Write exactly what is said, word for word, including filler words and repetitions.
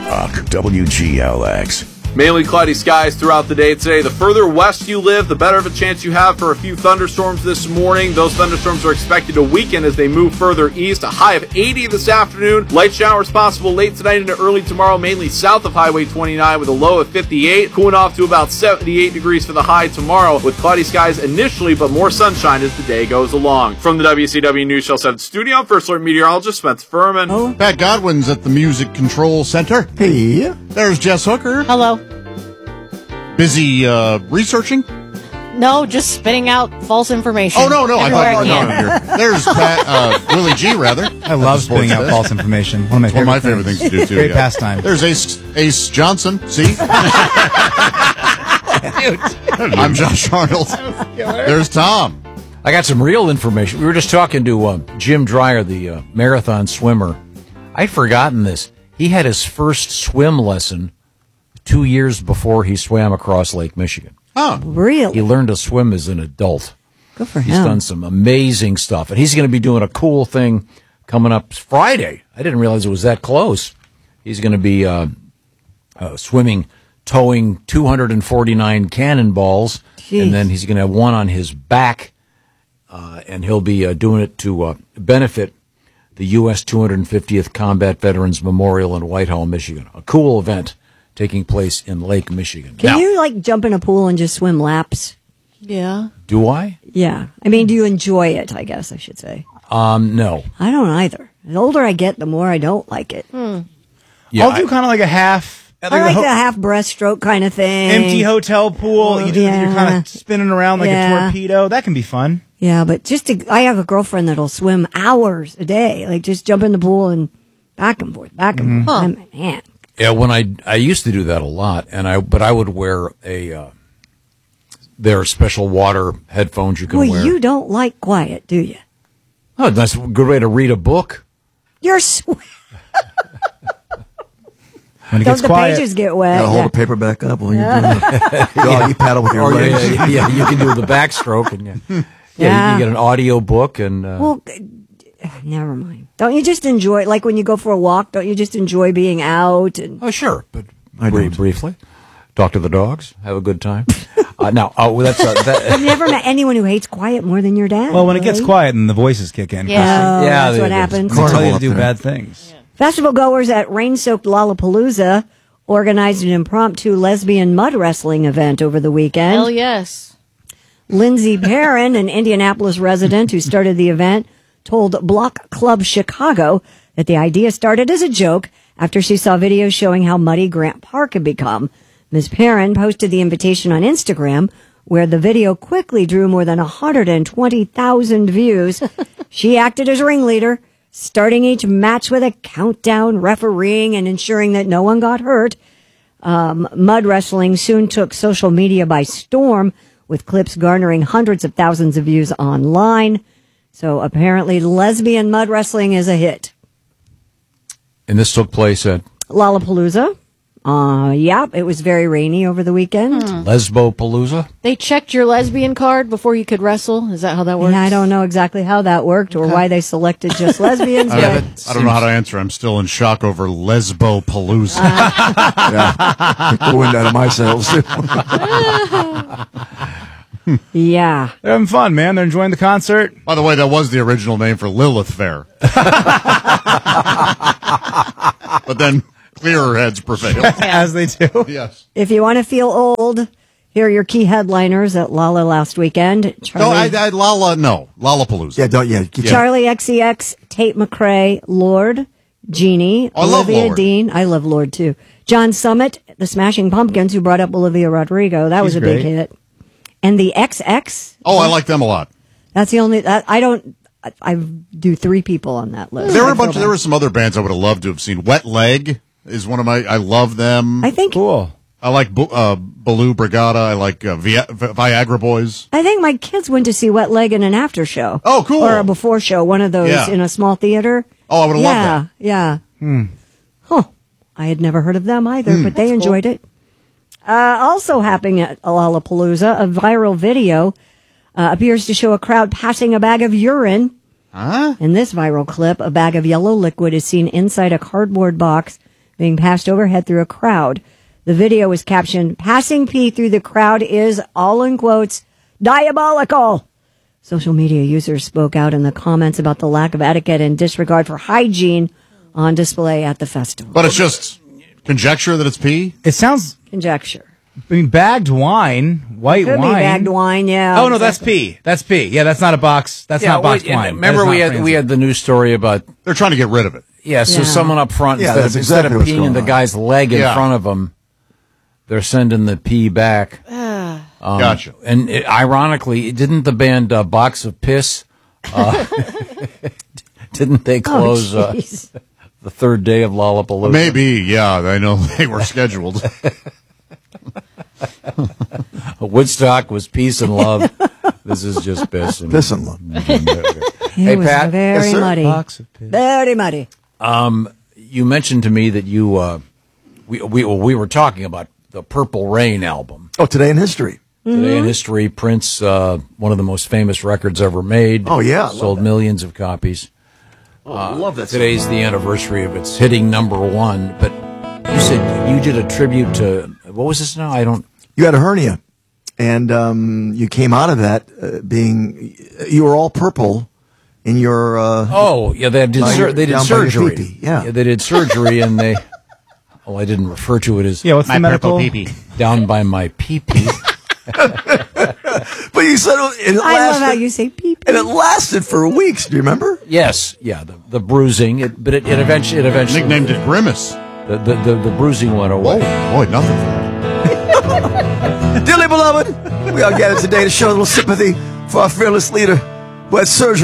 Talk, W G L X. Mainly cloudy skies throughout the day today. The further west you live, the better of a chance you have for a few thunderstorms this morning. Those thunderstorms are expected to weaken as they move further east. A high of eighty this afternoon. Light showers possible late tonight into early tomorrow, mainly south of Highway twenty-nine with a low of fifty-eight. Cooling off to about seventy-eight degrees for the high tomorrow with cloudy skies initially, but more sunshine as the day goes along. From the W C W News Channel seven studio, I'm First Alert Meteorologist Spencer Furman. Oh. Pat Godwin's at the Music Control Center. Hey. There's Jess Hooker. Hello. Busy uh, researching? No, just spitting out false information. Oh, no, no. I thought you I were no, There's Pat, uh, Willie G, rather. I love spitting out false information. One of my One favorite, of my favorite things. things to do, too. Great yeah. pastime. There's Ace, Ace Johnson. See? I'm Josh Arnold. There's Tom. I got some real information. We were just talking to uh, Jim Dreyer, the uh, marathon swimmer. I'd forgotten this. He had his first swim lesson two years before he swam across Lake Michigan. Oh, really? He learned to swim as an adult. Good for He's him. done some amazing stuff. And he's going to be doing a cool thing coming up Friday. I didn't realize it was that close. He's going to be uh, uh, swimming, towing two hundred forty-nine cannonballs, Jeez. and then he's going to have one on his back, uh, and he'll be uh, doing it to uh, benefit the U S two hundred fiftieth Combat Veterans Memorial in Whitehall, Michigan. A cool event taking place in Lake Michigan. Can Now, you, like, jump in a pool and just swim laps? Yeah. do I? Yeah. I mean, do you enjoy it, I guess I should say? Um, no. I don't either. The older I get, the more I don't like it. Hmm. Yeah, I'll do kind of like a half. I like the half breaststroke kind of thing. Empty hotel pool. Oh, you do, yeah. You're kind of spinning around like Yeah. a torpedo. That can be fun. Yeah, but just to, I have a girlfriend that'll swim hours a day. Like, just jump in the pool and back and forth, back and forth. I'm- Man. Yeah, when I I used to do that a lot, and I but I would wear a uh, there are special water headphones you can Well, wear. you don't like quiet, do you? Oh, that's a good way to read a book. You're sw- When it Don't gets the quiet. pages get wet? Gotta hold Yeah. the paper back up while you're doing it. Dog, you paddle with your Or yeah, legs. yeah, yeah, you can do the backstroke, and yeah, yeah, Yeah. you can get an audio book and. Uh, Well, g- never mind. Don't you just enjoy, like when you go for a walk, don't you just enjoy being out? And oh, sure, but I bri- don't. briefly, talk to the dogs, have a good time. uh, now, oh, well, that's uh, that, I've never met anyone who hates quiet more than your dad. Well, when it gets really. quiet and the voices kick in. Oh, Yeah. Yeah, that's they- what they- happens. They tell you Carnival to up do there. bad things. Festival goers at rain-soaked Lollapalooza organized an impromptu lesbian mud wrestling event over the weekend. Hell yes. Lindsay Perrin, an Indianapolis resident who started the event, told Block Club Chicago that the idea started as a joke after she saw videos showing how muddy Grant Park had become. Miz Perrin posted the invitation on Instagram, where the video quickly drew more than one hundred twenty thousand views. She acted as ringleader, starting each match with a countdown, refereeing, and ensuring that no one got hurt. Um, mud wrestling soon took social media by storm, with clips garnering hundreds of thousands of views online. So apparently lesbian mud wrestling is a hit. and this took place at Lollapalooza. Uh, yeah, it was very rainy over the weekend. Lesbo-palooza. They checked your lesbian card before you could wrestle. Is that how that works? And I don't know exactly how that worked or why they selected just lesbians. I, but I don't know how to answer. I'm still in shock over Lesbo-palooza. Yeah. Take the wind out of my sails. yeah. They're having fun, man. They're enjoying the concert. By the way, that was the original name for Lilith Fair. But then clearer heads prevailed. As they do. Yes. If you want to feel old, here are your key headliners at Lala last weekend. No, Charlie, I, I, Lala, no. Lollapalooza. Yeah, don't, yeah. Get Charlie X C X, Tate McRae, Lord, Jeannie, I love Olivia Lorde. Dean. I love Lord too. John Summit, the Smashing Pumpkins, who brought up Olivia Rodrigo. That was She's a big great. hit. And the X X. Oh, I like them a lot. That's the only. That, I don't. I, I do three people on that list. There were I a bunch. feel There bad. were some other bands I would have loved to have seen. Wet Leg is one of my. I love them. I think. Cool. I like Bu- uh, Baloo Brigada. I like uh, Vi- Vi- Viagra Boys. I think my kids went to see Wet Leg in an after show. Oh, cool. Or a before show, one of those Yeah. in a small theater. Oh, I would have yeah, loved Yeah, Hmm. Huh. I had never heard of them either, Hmm. but they enjoyed it. Uh, also happening at Lollapalooza, a viral video uh, appears to show a crowd passing a bag of urine. that. Huh? In this viral clip, a bag of yellow liquid is seen inside a cardboard box being passed overhead through a crowd. The video was captioned, "Passing pee through the crowd is, all in quotes, diabolical." Social media users spoke out in the comments about the lack of etiquette and disregard for hygiene on display at the festival. But it's just conjecture that it's pee? It sounds, Conjecture. I mean, bagged wine, white Could wine. be bagged wine, yeah. Oh, no, that's pee. That's pee. Yeah, that's not a box. That's not boxed wait, wine. Remember, That is we not had Franzia. we had the news story about They're trying to get rid of it. yeah. So Yeah. someone up front Yeah, instead, that's of, instead exactly of what's peeing going in the on. guy's leg in Yeah. front of him, they're sending the pee back. Um, Gotcha. And it, ironically, didn't the band uh, Box of Piss? Uh, didn't they close Oh, uh, jeez. the third day of Lollapalooza? Maybe, yeah. I know they were scheduled. Woodstock was peace and love. This is just piss. And, Piss and love. It Hey, was Pat. very Yes, sir. muddy. Box of piss. Very muddy. You mentioned to me that you uh, we we we were talking about the Purple Rain album. Oh, Today in History. Today in History, Prince, uh, one of the most famous records ever made. Oh, yeah, I love sold that. millions of copies. Oh, I love that. Today's the anniversary of its hitting number one. But you said you did a tribute to what was this now? I don't. You had a hernia, and um, you came out of that uh, being you were all purple in your. Uh, Oh yeah, they did By sur- your- they did down by your surgery. pee-pee, yeah. They did surgery, and they. Oh, I didn't refer to it as Yeah, what's the medical? down by my pee pee. but you said it, it I lasted, love how you say peep. and it lasted for weeks. Do you remember? Yes, yeah, the the bruising, it, but it, it eventually it eventually Nicknamed it Grimace. the, the the the bruising went Whoa, away. boy, nothing for that. Dearly beloved, we are gathered today to show a little sympathy for our fearless leader who had surgery.